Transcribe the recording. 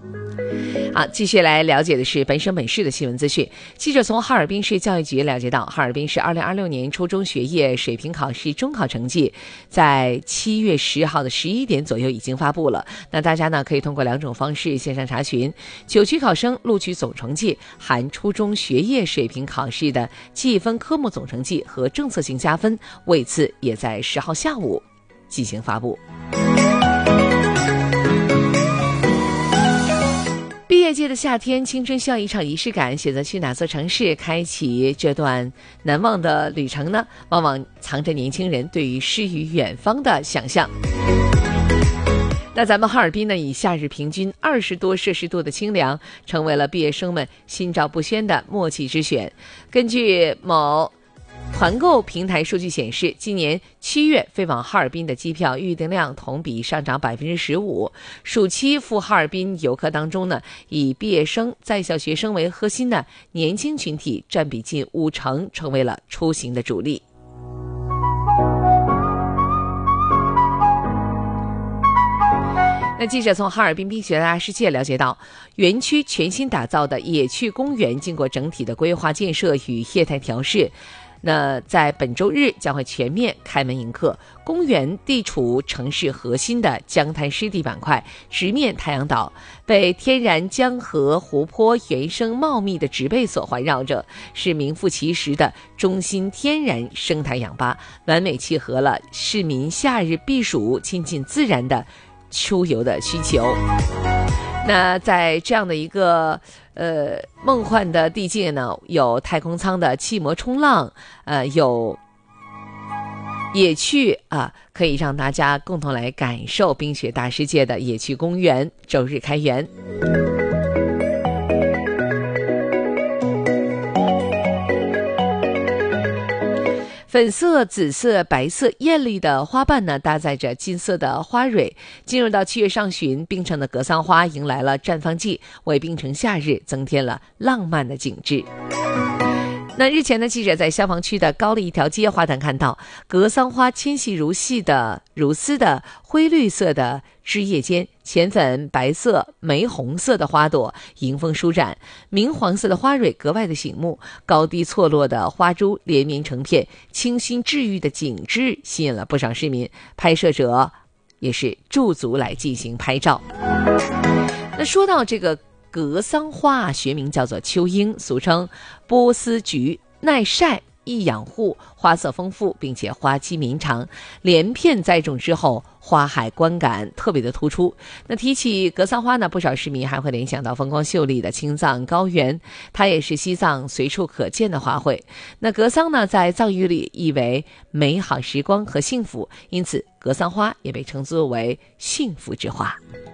好，继续来了解的是本省本市的新闻资讯。记者从哈尔滨市教育局了解到，哈尔滨市2026年初中学业水平考试中考成绩在7月10号的11点左右已经发布了。那大家呢可以通过2种方式线上查询9区考生录取总成绩，含初中学业水平考试的记忆分科目总成绩和政策性加分，位次也在10号下午进行发布。毕业季的夏天，青春需要一场仪式感，选择去哪座城市开启这段难忘的旅程呢？往往藏着年轻人对于诗与远方的想象。那咱们哈尔滨呢，以夏日平均20多摄氏度的清凉，成为了毕业生们心照不宣的默契之选。根据某团购平台数据显示，今年7月飞往哈尔滨的机票预订量同比上涨15%。暑期赴哈尔滨游客当中呢，以毕业生、在校学生为核心的年轻群体占比近50%，成为了出行的主力。那记者从哈尔滨冰雪大世界了解到，园区全新打造的野趣公园经过整体的规划建设与业态调试，那在本周日将会全面开门迎客。公园地处城市核心的江滩湿地板块，直面太阳岛，被天然江河湖泊原生茂密的植被所环绕着，是名副其实的中心天然生态氧吧，完美契合了市民夏日避暑亲近自然的出游的需求。那在这样的一个梦幻的地界呢，有太空舱的气膜冲浪，有野趣可以让大家共同来感受冰雪大世界的野趣公园，周日开园。粉色、紫色、白色艳丽的花瓣呢，搭载着金色的花蕊。进入到7月上旬，冰城的格桑花迎来了绽放季，为冰城夏日增添了浪漫的景致。那日前呢，记者在消防区的高丽一条街花坛看到格桑花纤细如丝的灰绿色的枝叶间，浅粉、白色、玫红色的花朵迎风舒展，明黄色的花蕊格外的醒目，高低错落的花株连绵成片，清新治愈的景致吸引了不少市民，拍摄者也是驻足来进行拍照。那说到这个格桑花学名叫做秋英，俗称波斯菊，耐晒易养护，花色丰富，并且花期绵长，连片栽种之后，花海观感特别的突出。那提起格桑花呢，不少市民还会联想到风光秀丽的青藏高原，它也是西藏随处可见的花卉。那格桑呢，在藏语里意为美好时光和幸福，因此格桑花也被称作为幸福之花。